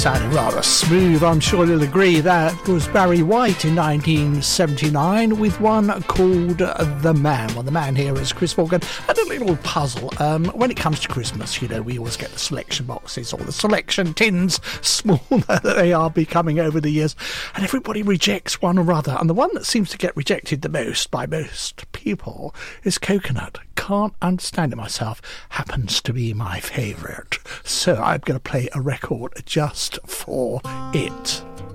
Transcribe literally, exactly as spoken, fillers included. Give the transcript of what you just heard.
sounding rather smooth, I'm sure you'll agree. That was Barry White in nineteen seventy-nine with one called The Man. Well, the man here is Chris Morgan. And a little puzzle. Um, when it comes to Christmas, you know, we always get the selection boxes or the selection tins, smaller they are becoming over the years, and everybody rejects one or other. And the one that seems to get rejected the most by most people is coconut. Can't understand it myself. Happens to be my favourite. So I'm going to play a record just for it.